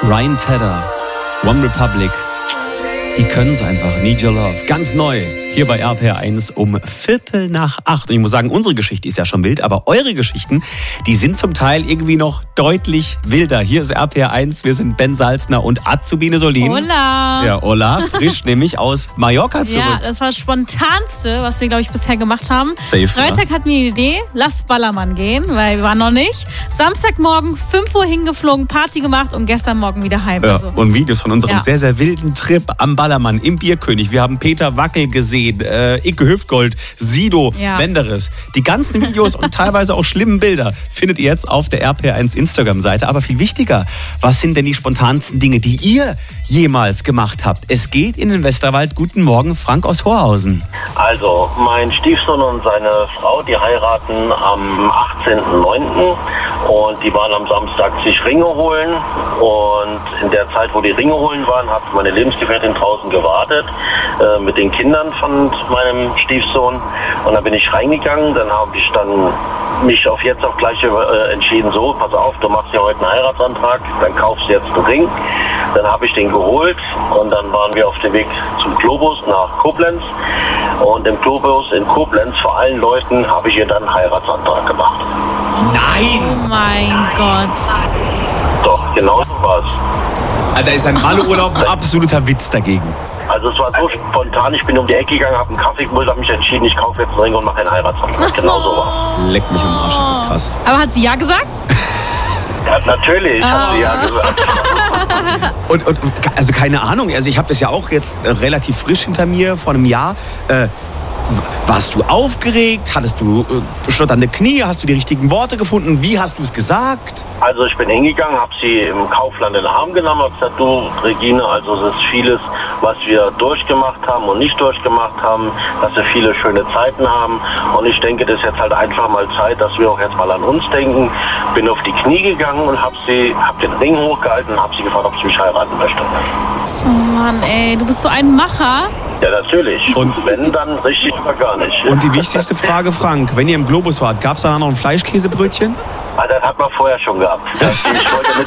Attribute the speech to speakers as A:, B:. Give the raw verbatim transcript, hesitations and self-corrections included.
A: Ryan Tedder, One Republic. Die können es einfach. Need Your Love. Ganz neu. Hier bei R P R eins um Viertel nach acht. Und ich muss sagen, unsere Geschichte ist ja schon wild, aber eure Geschichten, die sind zum Teil irgendwie noch deutlich wilder. Hier ist R P R eins. Wir sind Ben Salzner und Azubine Solin.
B: Hola.
A: Ja, hola. Frisch nämlich aus Mallorca zurück.
B: Ja, das war das Spontanste, was wir, glaube ich, bisher gemacht haben.
A: Safe,
B: Freitag
A: ja.
B: hatten wir die Idee, lass Ballermann gehen, weil wir waren noch nicht. Samstagmorgen fünf Uhr hingeflogen, Party gemacht und gestern Morgen wieder heim.
A: Ja,
B: Also.
A: und Videos von unserem
B: Ja.
A: sehr, sehr wilden Trip am Ballermann im Bierkönig. Wir haben Peter Wackel gesehen, äh, Icke Hüftgold, Sido,
B: Ja.
A: Menderes. Die ganzen Videos und teilweise auch schlimmen Bilder findet ihr jetzt auf der R P R eins Instagram-Seite. Aber viel wichtiger, was sind denn die spontansten Dinge, die ihr jemals gemacht habt? Es geht in den Westerwald. Guten Morgen, Frank aus Horhausen.
C: Also, mein Stiefsohn und seine Frau, die heiraten am achtzehnten neunten und die waren am Samstag sich Ringe holen und in der Zeit, wo die Ringe holen waren, hat meine Lebensgefährtin draußen gewartet äh, mit den Kindern von meinem Stiefsohn und dann bin ich reingegangen, dann habe ich dann mich auf jetzt auf gleich äh, entschieden, so, pass auf, du machst ja heute einen Heiratsantrag, dann kaufst du jetzt einen Ring. Dann habe ich den geholt und dann waren wir auf dem Weg zum Globus nach Koblenz. Und im Globus in Koblenz, vor allen Leuten, habe ich ihr dann einen Heiratsantrag gemacht.
A: Nein!
B: Oh mein Gott.
C: Doch, genau so war's.
A: Da ist ein Malurlaub ein absoluter Witz dagegen.
C: Also es war so spontan, ich bin um die Ecke gegangen, habe einen Kaffee geholt, habe mich entschieden, ich kaufe jetzt einen Ring und mache einen Heiratsantrag. Genau so war's.
A: Leck mich am Arsch, ist das krass.
B: Aber hat sie ja gesagt?
C: Ja, natürlich,
B: Ah.
C: hat sie ja gesagt.
A: Und, und also keine Ahnung, also ich habe das ja auch jetzt äh, relativ frisch hinter mir, vor einem Jahr. Äh, warst du aufgeregt? Hattest du äh, stotternde Knie? Hast du die richtigen Worte gefunden? Wie hast du es gesagt?
C: Also ich bin hingegangen, habe sie im Kaufland in den Arm genommen, habe gesagt, du Regine, also es ist vieles, was wir durchgemacht haben und nicht durchgemacht haben, dass wir viele schöne Zeiten haben und ich denke, das ist jetzt halt einfach mal Zeit, dass wir auch jetzt mal an uns denken. Bin auf die Knie gegangen und habe sie, habe den Ring hochgehalten und habe sie gefragt, ob sie mich heiraten möchte.
B: Oh Mann, ey, du bist so ein Macher.
C: Ja, natürlich.
A: Und-
C: Und wenn, dann richtig oder gar nicht.
A: Und die wichtigste Frage, Frank, wenn ihr im Globus wart, gab es da noch ein Fleischkäsebrötchen?
C: Ah, das hat man vorher schon gehabt. Das, ich wollte mit